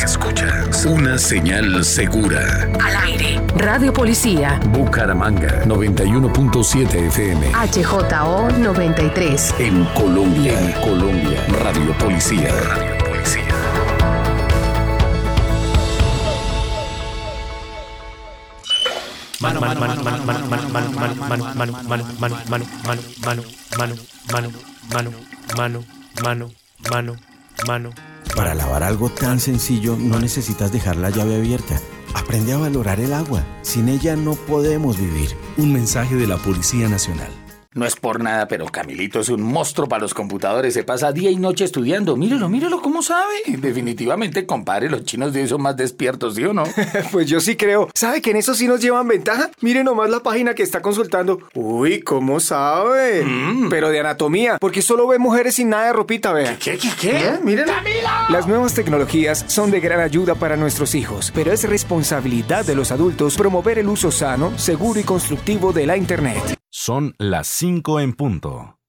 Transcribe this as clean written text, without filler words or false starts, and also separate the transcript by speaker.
Speaker 1: Escuchas una señal segura.
Speaker 2: Al aire. Radio Policía.
Speaker 1: Bucaramanga 91.7 FM.
Speaker 2: HJO 93.
Speaker 1: En Colombia. Radio Policía.
Speaker 3: Mano. Para lavar algo tan sencillo no necesitas dejar la llave abierta. Aprende a valorar el agua. Sin ella no podemos vivir.
Speaker 4: Un mensaje de la Policía Nacional.
Speaker 5: No es por nada, pero Camilito es un monstruo para los computadores. Se pasa día y noche estudiando. Mírelo, ¿cómo sabe? Definitivamente, compadre, los chinos de hoy son más despiertos, ¿sí o no?
Speaker 6: Pues yo sí creo. ¿Sabe que en eso sí nos llevan ventaja? Mire nomás la página que está consultando. Uy, ¿cómo sabe? Pero de anatomía, porque solo ve mujeres sin nada de ropita, vea.
Speaker 5: ¿Qué?
Speaker 6: Miren. Las nuevas tecnologías son de gran ayuda para nuestros hijos, pero es responsabilidad de los adultos promover el uso sano, seguro y constructivo de la Internet.
Speaker 4: Son las 5 en punto.